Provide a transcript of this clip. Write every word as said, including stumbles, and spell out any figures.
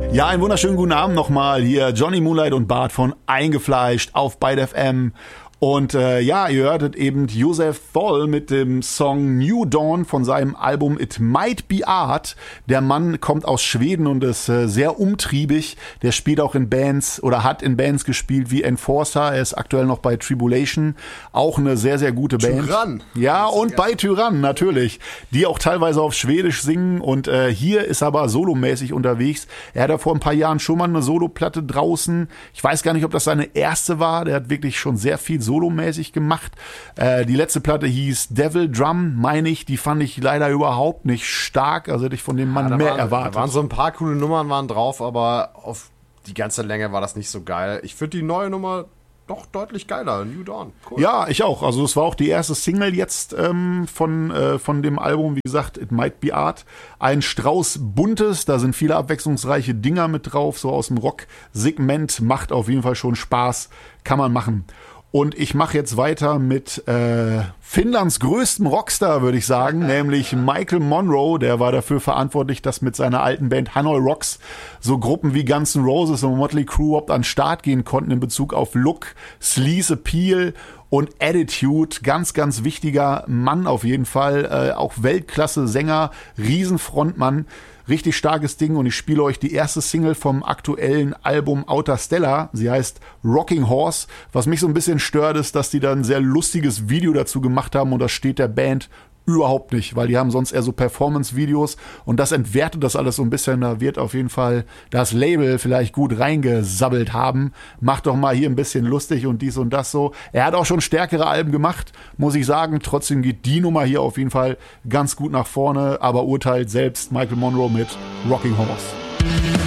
Ja, einen wunderschönen guten Abend nochmal. Hier Johnny Moonlight und Bart von Eingefleischt auf Byte F M. Und äh, ja, ihr hörtet eben Joseph Thol mit dem Song New Dawn von seinem Album It Might Be Art. Der Mann kommt aus Schweden und ist äh, sehr umtriebig. Der spielt auch in Bands oder hat in Bands gespielt wie Enforcer. Er ist aktuell noch bei Tribulation. Auch eine sehr, sehr gute Band. Tyrann. Ja, und bei Tyrann natürlich. Die auch teilweise auf Schwedisch singen. Und äh, hier ist aber solomäßig unterwegs. Er hat ja vor ein paar Jahren schon mal eine Soloplatte draußen. Ich weiß gar nicht, ob das seine erste war. Der hat wirklich schon sehr viel solomäßig gemacht. Äh, die letzte Platte hieß Devil Drum, meine ich. Die fand ich leider überhaupt nicht stark. Also hätte ich von dem Mann Ja, mehr waren, erwartet. Da waren so ein paar coole Nummern waren drauf, aber auf die ganze Länge war das nicht so geil. Ich finde die neue Nummer doch deutlich geiler. New Dawn. Cool. Ja, ich auch. Also es war auch die erste Single jetzt ähm, von, äh, von dem Album. Wie gesagt, It Might Be Art. Ein Strauß Buntes. Da sind viele abwechslungsreiche Dinger mit drauf. So aus dem Rock-Segment. Macht auf jeden Fall schon Spaß. Kann man machen. Und ich mache jetzt weiter mit äh, Finnlands größtem Rockstar, würde ich sagen, nämlich Michael Monroe. Der war dafür verantwortlich, dass mit seiner alten Band Hanoi Rocks so Gruppen wie Guns N' Roses und Motley Crue überhaupt an den Start gehen konnten in Bezug auf Look, Sleaze Appeal und Attitude. Ganz, ganz wichtiger Mann auf jeden Fall. Äh, auch Weltklasse-Sänger, Riesenfrontmann. Richtig starkes Ding und ich spiele euch die erste Single vom aktuellen Album Outer Stella. Sie heißt Rocking Horse. Was mich so ein bisschen stört, ist, dass die da ein sehr lustiges Video dazu gemacht haben und das steht der Band überhaupt nicht, weil die haben sonst eher so Performance-Videos und das entwertet das alles so ein bisschen. Da wird auf jeden Fall das Label vielleicht gut reingesabbelt haben. Macht doch mal hier ein bisschen lustig und dies und das so. Er hat auch schon stärkere Alben gemacht, muss ich sagen. Trotzdem geht die Nummer hier auf jeden Fall ganz gut nach vorne, aber urteilt selbst Michael Monroe mit Rocking Horse.